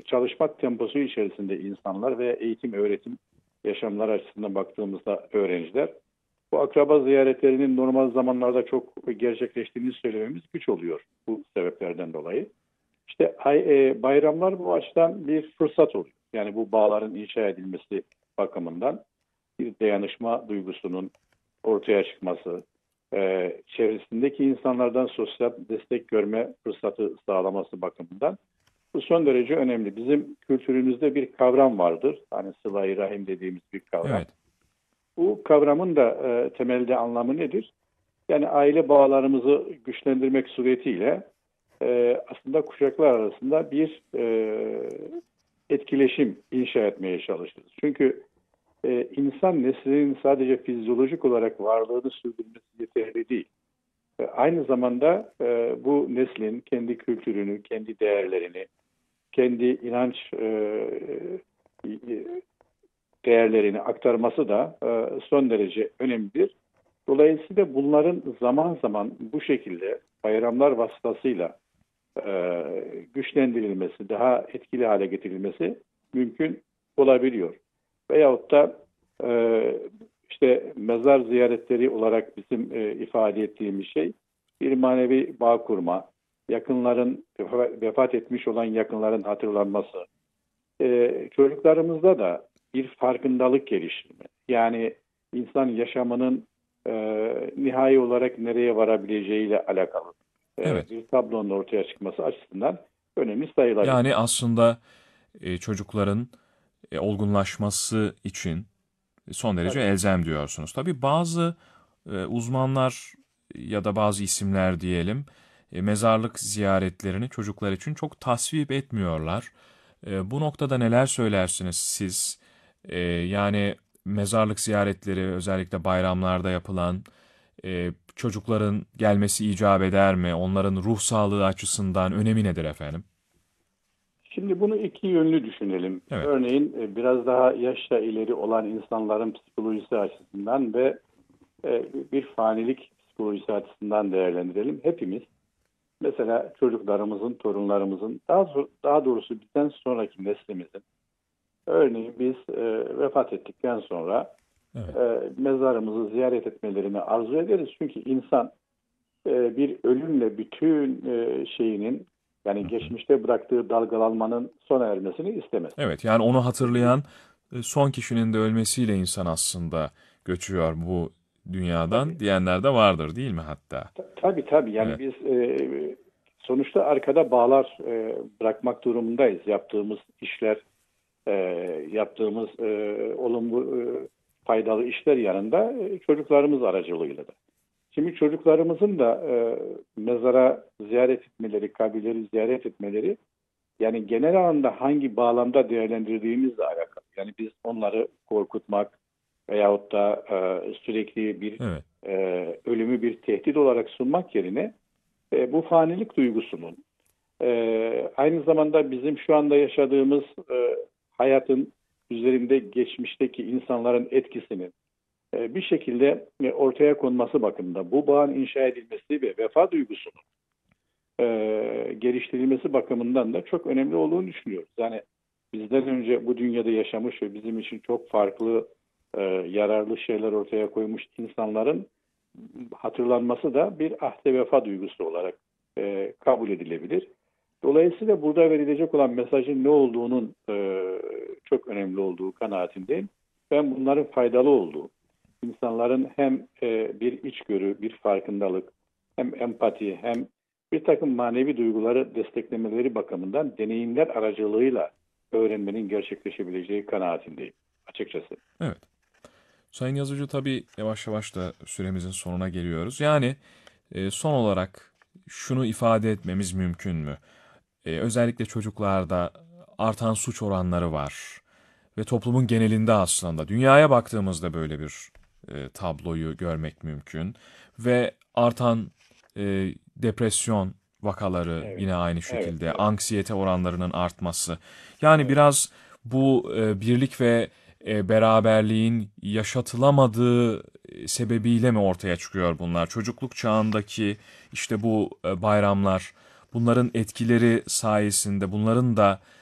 çalışma temposu içerisinde insanlar ve eğitim öğretim yaşamları açısından baktığımızda öğrenciler bu akraba ziyaretlerinin normal zamanlarda çok gerçekleştiğini söylememiz güç oluyor bu sebeplerden dolayı. İşte bayramlar bu açıdan bir fırsat oluyor. Yani bu bağların inşa edilmesi bakımından bir dayanışma duygusunun ortaya çıkması, çevresindeki insanlardan sosyal destek görme fırsatı sağlaması bakımından bu son derece önemli. Bizim kültürümüzde bir kavram vardır. Hani sıla-i rahim dediğimiz bir kavram. Evet. Bu kavramın da temelde anlamı nedir? Yani aile bağlarımızı güçlendirmek suretiyle aslında kuşaklar arasında bir etkileşim inşa etmeye çalışırız. Çünkü insan neslinin sadece fizyolojik olarak varlığını sürdürmesi yeterli değil. Aynı zamanda bu neslin kendi kültürünü, kendi değerlerini, kendi inanç değerlerini aktarması da son derece önemlidir. Dolayısıyla bunların zaman zaman bu şekilde bayramlar vasıtasıyla güçlendirilmesi, daha etkili hale getirilmesi mümkün olabiliyor. Veyahut da işte mezar ziyaretleri olarak bizim ifade ettiğimiz şey bir manevi bağ kurma, yakınların vefat etmiş olan yakınların hatırlanması, çocuklarımızda da bir farkındalık geliştirme. Yani insan yaşamının nihai olarak nereye varabileceğiyle alakalı Evet. bir tablonun ortaya çıkması açısından önemli sayılabilir. Yani aslında çocukların olgunlaşması için son derece Tabii. elzem diyorsunuz. Tabii bazı uzmanlar ya da bazı isimler diyelim mezarlık ziyaretlerini çocuklar için çok tasvip etmiyorlar. Bu noktada neler söylersiniz siz? Yani mezarlık ziyaretleri özellikle bayramlarda yapılan çocukların gelmesi icap eder mi? Onların ruh sağlığı açısından önemi nedir efendim? Şimdi bunu iki yönlü düşünelim. Evet. Örneğin biraz daha yaşta ileri olan insanların psikolojisi açısından ve bir fanilik psikolojisi açısından değerlendirelim. Hepimiz mesela çocuklarımızın, torunlarımızın, daha doğrusu bizden sonraki neslimizin, örneğin biz vefat ettikten sonra Evet. mezarımızı ziyaret etmelerini arzu ederiz. Çünkü insan bir ölümle bütün şeyinin, Hı yani hı. geçmişte bıraktığı dalgalanmanın sona ermesini istemez. Evet, yani onu hatırlayan son kişinin de ölmesiyle insan aslında göçüyor bu Tabii. dünyadan diyenler de vardır değil mi hatta? Tabii tabii, yani Evet. biz sonuçta arkada bağlar bırakmak durumundayız. Yaptığımız işler, e, yaptığımız olumlu faydalı işler yanında çocuklarımız aracılığıyla da. Şimdi çocuklarımızın da mezara ziyaret etmeleri, kabirleri ziyaret etmeleri, yani genel anlamda hangi bağlamda değerlendirdiğimizle alakalı. Yani biz onları korkutmak veyahut da sürekli bir Evet. ölümü bir tehdit olarak sunmak yerine bu fanilik duygusunun aynı zamanda bizim şu anda yaşadığımız hayatın üzerinde geçmişteki insanların etkisinin bir şekilde ortaya konması bakımında bu bağın inşa edilmesi ve vefa duygusunun geliştirilmesi bakımından da çok önemli olduğunu düşünüyoruz. Yani bizden önce bu dünyada yaşamış ve bizim için çok farklı yararlı şeyler ortaya koymuş insanların hatırlanması da bir ahde vefa duygusu olarak kabul edilebilir. Dolayısıyla burada verilecek olan mesajın ne olduğunun çok önemli olduğu kanaatindeyim. Ben bunların faydalı olduğu, insanların hem bir içgörü, bir farkındalık, hem empati, hem bir takım manevi duyguları desteklemeleri bakımından deneyimler aracılığıyla öğrenmenin gerçekleşebileceği kanaatindeyim açıkçası. Evet. Sayın Yazıcı, tabii yavaş yavaş da süremizin sonuna geliyoruz. Yani son olarak şunu ifade etmemiz mümkün mü? Özellikle çocuklarda artan suç oranları var. Ve toplumun genelinde aslında dünyaya baktığımızda böyle bir tabloyu görmek mümkün. Ve artan depresyon vakaları Evet, yine aynı evet, şekilde, evet. anksiyete oranlarının artması. Yani Evet. biraz bu birlik ve beraberliğin yaşatılamadığı sebebiyle mi ortaya çıkıyor bunlar? Çocukluk çağındaki işte bu bayramlar, bunların etkileri sayesinde bunların da